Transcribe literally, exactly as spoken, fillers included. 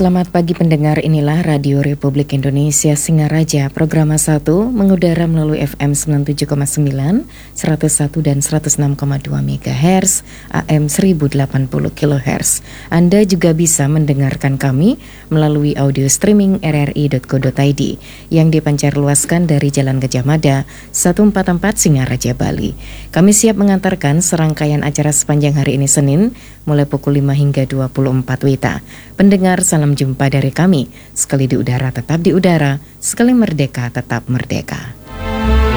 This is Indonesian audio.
Selamat pagi pendengar, inilah Radio Republik Indonesia Singaraja. Program satu mengudara melalui F M sembilan puluh tujuh koma sembilan, seratus satu dan seratus enam koma dua megahertz, A M seribu delapan puluh kilohertz. Anda juga bisa mendengarkan kami melalui audio streaming r r i dot co dot i d yang dipancar luaskan dari Jalan Gajah Mada seratus empat puluh empat Singaraja, Bali. Kami siap mengantarkan serangkaian acara sepanjang hari ini Senin, mulai pukul lima hingga dua puluh empat W I B. Pendengar, salam jumpa dari kami. Sekali di udara tetap di udara, sekali merdeka tetap merdeka.